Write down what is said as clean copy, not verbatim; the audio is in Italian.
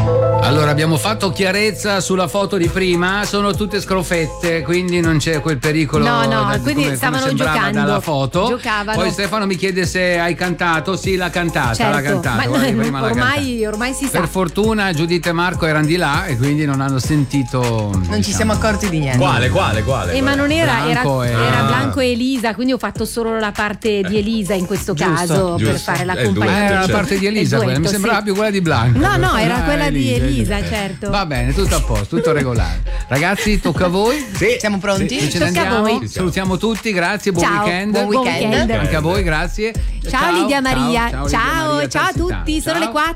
Allora, abbiamo fatto chiarezza sulla foto di prima, sono tutte scrofette, quindi non c'è quel pericolo. Quindi come stavano sembrava giocando dalla foto. Giocavano. Poi Stefano mi chiede se hai cantato. Sì, l'ha cantata, certo. l'ha cantata. Ma prima l'ha cantata. ormai si sa. Per fortuna Giuditta e Marco erano di là e quindi non hanno sentito. Non ci siamo accorti di niente. Quale? Ma non era Blanco era Blanco e Elisa, quindi ho fatto solo la parte di Elisa in questo caso per fare la compagnia. Era la parte di Elisa, quella. Mi sembrava più quella di Blanco. No, era quella di Elisa, certo. Va bene, tutto a posto, tutto regolare. Ragazzi, tocca a voi. Sì. Siamo pronti? Sì. Tocca a voi. Salutiamo tutti, grazie, buon weekend. Buon weekend. Anche a voi, grazie. Ciao Lidia Maria. Ciao a tutti, sono le 4.